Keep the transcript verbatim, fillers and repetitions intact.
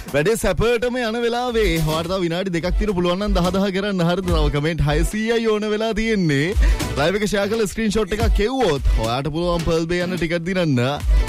වැඩේ සැපටම යන වෙලාවේ හොයාට තව විනාඩි දෙකක් තියෙන පුළුවන් නම් දහ දහ කරන්න හරිද? තව කමෙන්ට් හයසීයයි ඕන වෙලා තියෙන්නේ. ලයිව් එක ෂෙයා කරලා ස්ක්‍රීන්ෂොට් එකක් කෙව්වොත් හොයාට පුළුවන් පර්ල් බේ යන ටිකට් දිනන්න.